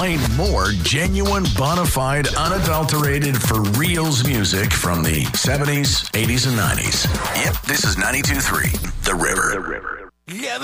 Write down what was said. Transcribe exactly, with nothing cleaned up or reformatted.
playing more genuine, bona fide, unadulterated, for reals music from the seventies, eighties, and nineties. Yep, this is ninety-two point three, The River. The River. Yeah,